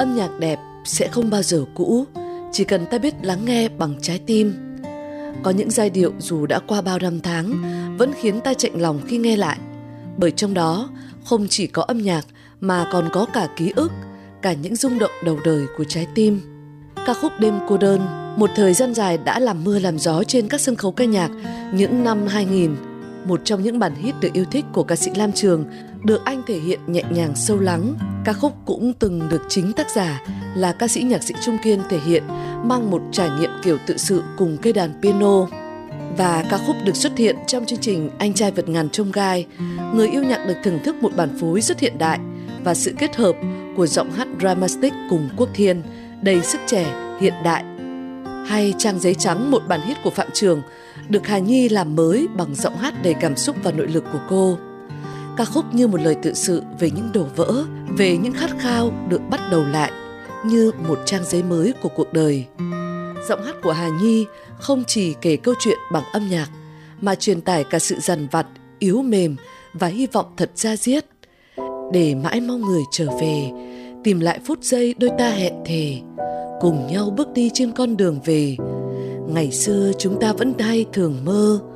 Âm nhạc đẹp sẽ không bao giờ cũ, chỉ cần ta biết lắng nghe bằng trái tim. Có những giai điệu dù đã qua bao năm tháng vẫn khiến ta chạnh lòng khi nghe lại, bởi trong đó không chỉ có âm nhạc mà còn có cả ký ức, cả những rung động đầu đời của trái tim. Ca khúc Đêm Cô Đơn một thời gian dài đã làm mưa làm gió trên các sân khấu ca nhạc những năm 2000. Một trong những bản hit được yêu thích của ca sĩ Lam Trường, được anh thể hiện nhẹ nhàng sâu lắng. Ca khúc cũng từng được chính tác giả là ca sĩ nhạc sĩ Trung Kiên thể hiện, mang một trải nghiệm kiểu tự sự cùng cây đàn piano. Và ca khúc được xuất hiện trong chương trình Anh Trai Vượt Ngàn Chông Gai. Người yêu nhạc được thưởng thức một bản phối rất hiện đại và sự kết hợp của giọng hát dramatic cùng Quốc Thiên, đầy sức trẻ, hiện đại. Hay Trang Giấy Trắng, một bản hit của Phạm Trường, được Hà Nhi làm mới bằng giọng hát đầy cảm xúc và nội lực của cô. Ca khúc như một lời tự sự về những đổ vỡ, về những khát khao được bắt đầu lại, như một trang giấy mới của cuộc đời. Giọng hát của Hà Nhi không chỉ kể câu chuyện bằng âm nhạc, mà truyền tải cả sự dằn vặt, yếu mềm và hy vọng thật da diết. Để mãi mong người trở về, tìm lại phút giây đôi ta hẹn thề, cùng nhau bước đi trên con đường về. Ngày xưa chúng ta vẫn hay thường mơ,